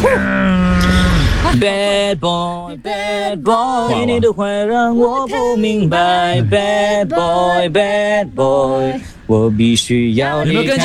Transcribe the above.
Bad boy, bad boy，你的坏让我不明白。Bad boy，bad boy，我必须要离开。